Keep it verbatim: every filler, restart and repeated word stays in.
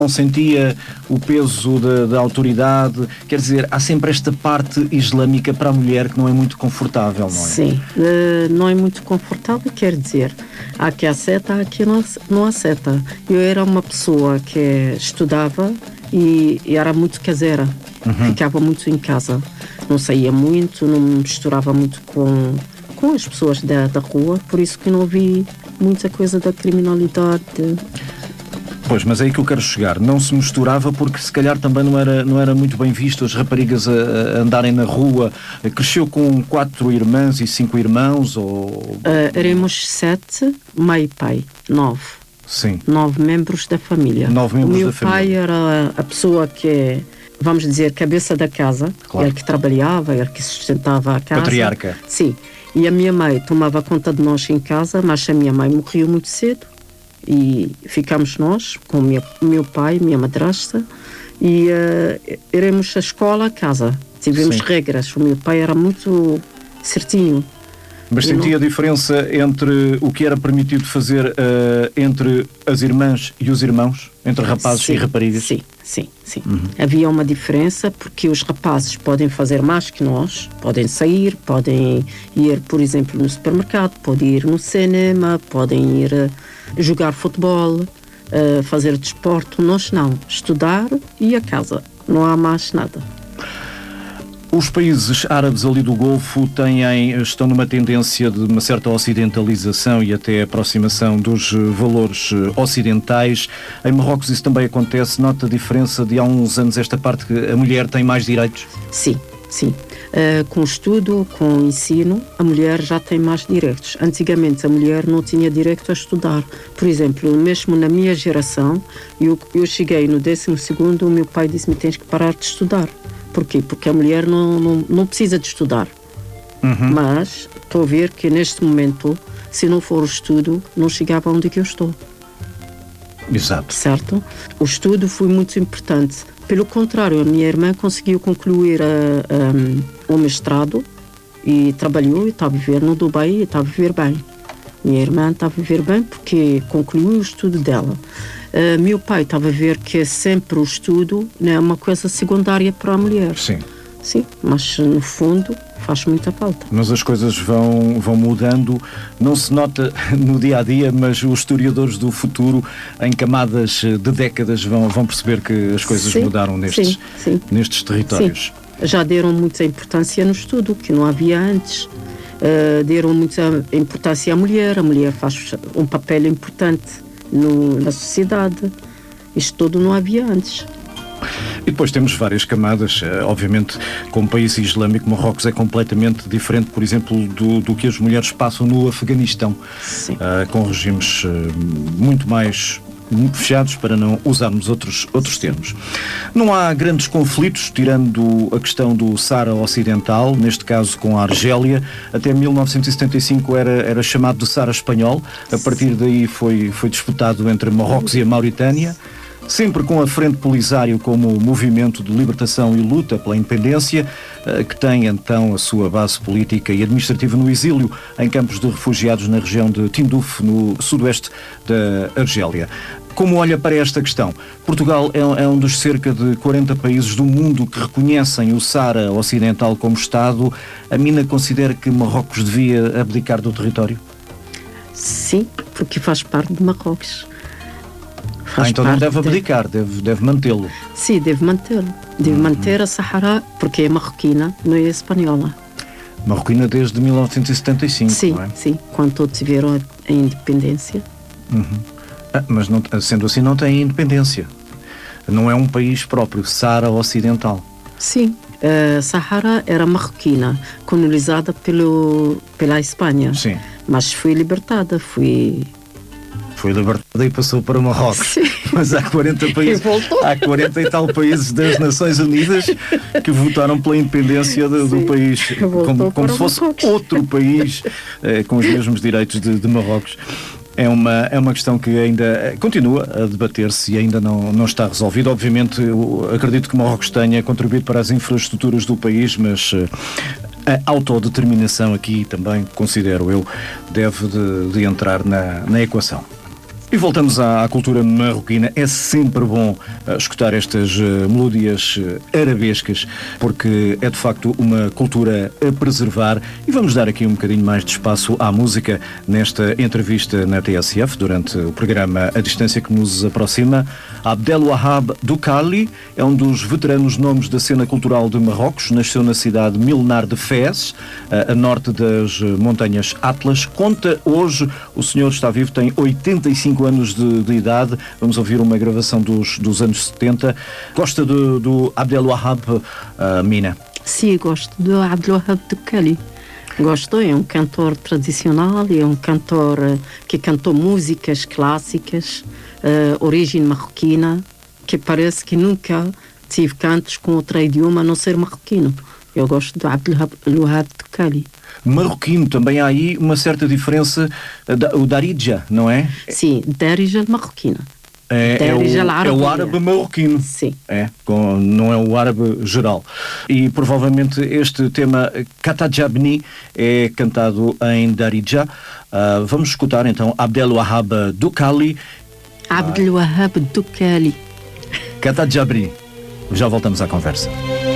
não sentia o peso da, da autoridade. Quer dizer, há sempre esta parte islâmica para a mulher que não é muito confortável, não é? Sim, uh, não é muito confortável, quer dizer, há que aceita, há que não, não aceita. Eu era uma pessoa que estudava e, e era muito caseira, uhum. Ficava muito em casa, não saía muito, não me misturava muito com, com as pessoas da, da rua, por isso que não vi muita coisa da criminalidade. Pois, mas é aí que eu quero chegar. Não se misturava porque se calhar também não era, não era muito bem visto as raparigas a, a andarem na rua. Cresceu com quatro irmãs e cinco irmãos? Ou... Uh, éramos sete, mãe e pai, nove. Sim. Nove membros da família. Nove membros o meu da família. pai era a pessoa que, vamos dizer, cabeça da casa. Claro. Ele que trabalhava, ele que sustentava a casa. Patriarca. Sim. E a minha mãe tomava conta de nós em casa, mas a minha mãe morreu muito cedo. E ficámos nós, com o meu, meu pai, minha madrasta, e uh, iremos à escola, a casa. Tivemos Sim. regras. O meu pai era muito certinho. Mas sentia não... a diferença entre o que era permitido fazer uh, entre as irmãs e os irmãos? Entre rapazes sim, e raparigas? Sim, sim, sim. Uhum. Havia uma diferença porque os rapazes podem fazer mais que nós, podem sair, podem ir, por exemplo, no supermercado, podem ir no cinema, podem ir uh, jogar futebol, uh, fazer desporto. Nós não. Estudar e a casa. Não há mais nada. Os países árabes ali do Golfo têm, estão numa tendência de uma certa ocidentalização e até aproximação dos valores ocidentais. Em Marrocos isso também acontece. Nota a diferença de há uns anos esta parte que a mulher tem mais direitos? Sim, sim. Uh, com o estudo, com o ensino, a mulher já tem mais direitos. Antigamente a mulher não tinha direito a estudar. Por exemplo, mesmo na minha geração, eu, eu cheguei no décimo segundo, o meu pai disse-me: tens que parar de estudar. Porquê? Porque a mulher não, não, não precisa de estudar. Uhum. Mas estou a ver que neste momento, se não for o estudo, não chegava onde que eu estou. Exato. Certo? O estudo foi muito importante. Pelo contrário, a minha irmã conseguiu concluir a, a, o mestrado e trabalhou e está a viver no Dubai e está a viver bem. Minha irmã está a viver bem porque concluiu o estudo dela. Uh, meu pai estava a ver que sempre o estudo não é uma coisa secundária para a mulher. Sim. Sim, mas no fundo faz muita falta. Mas as coisas vão, vão mudando, não se nota no dia a dia, mas os historiadores do futuro, em camadas de décadas, vão, vão perceber que as coisas sim, mudaram nestes, sim, sim. nestes territórios. Sim. Já deram muita importância no estudo, que não havia antes. Uh, deram muita importância à mulher, a mulher faz um papel importante no, na sociedade. Isto tudo não havia antes. E depois temos várias camadas, obviamente, como país islâmico, Marrocos é completamente diferente, por exemplo, do, do que as mulheres passam no Afeganistão, uh, com regimes uh, muito mais muito fechados, para não usarmos outros, outros termos. Não há grandes conflitos, tirando a questão do Saara Ocidental, neste caso com a Argélia. Até mil novecentos e setenta e cinco era, era chamado de Saara Espanhol, a partir daí foi, foi disputado entre Marrocos e a Mauritânia, sempre com a Frente Polisário como movimento de libertação e luta pela independência, que tem então a sua base política e administrativa no exílio, em campos de refugiados na região de Tindouf, no sudoeste da Argélia. Como olha para esta questão? Portugal é, é um dos cerca de quarenta países do mundo que reconhecem o Saara Ocidental como Estado. A Mina considera que Marrocos devia abdicar do território? Sim, porque faz parte de Marrocos. Ah, então não deve abdicar, de... deve, deve mantê-lo. Sim, deve mantê-lo. Deve uhum. manter a Sahara, porque é marroquina, não é espanhola. Marroquina desde mil novecentos e setenta e cinco, sim, não é? Sim, quando todos tiveram a independência. Uhum. Ah, mas não, sendo assim não tem independência. Não é um país próprio, Saara Ocidental. Sim, a Sahara era marroquina, colonizada pelo, pela Espanha. Sim. Mas foi libertada, foi... Foi libertada e passou para Marrocos. Sim. Mas há quarenta países, há quarenta e tal países das Nações Unidas que votaram pela independência de, do país, como, como se fosse Marrocos. Outro país eh, com os mesmos direitos de, de Marrocos. É uma, é uma questão que ainda continua a debater-se e ainda não, não está resolvida. Obviamente, eu acredito que Marrocos tenha contribuído para as infraestruturas do país, mas a autodeterminação aqui também, considero eu, deve de, de entrar na, na equação. E voltamos à, à cultura marroquina. É sempre bom uh, escutar estas uh, melodias uh, arabescas, porque é de facto uma cultura a preservar. E vamos dar aqui um bocadinho mais de espaço à música nesta entrevista na T S F, durante o programa A Distância que nos aproxima. Abdelwahab Doukali é um dos veteranos nomes da cena cultural de Marrocos. Nasceu na cidade milenar de Fez, uh, a norte das uh, montanhas Atlas. Conta hoje, o senhor está vivo, tem oitenta e cinco anos de, de idade. Vamos ouvir uma gravação dos, dos anos setenta. Gosta do, do Abdelwahab, uh, Mina? Sim, gosto do Abdelwahab Doukali. Gosto, é um cantor tradicional, é um cantor uh, que cantou músicas clássicas, uh, origem marroquina, que parece que nunca tive cantos com outro idioma a não ser marroquino. Eu gosto do Abdelwahab Doukali. Marroquino, também há aí uma certa diferença, o Darija, não é? Sim, Darija marroquina. É, é, o, é o árabe marroquino. Sim. É, com, não é o árabe geral. E provavelmente este tema Katajabni é cantado em Darija. Uh, vamos escutar então Abdelwahab Doukali. Abdelwahab Doukali. Katajabni. Já voltamos à conversa.